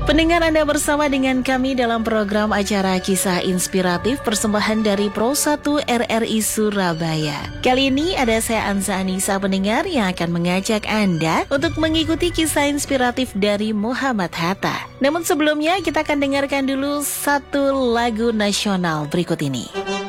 Pendengar, Anda bersama dengan kami dalam program acara Kisah Inspiratif persembahan dari Pro 1 RRI Surabaya. Kali ini ada saya Anza Anissa pendengar yang akan mengajak Anda untuk mengikuti kisah inspiratif dari Muhammad Hatta. Namun sebelumnya kita akan dengarkan dulu satu lagu nasional berikut ini.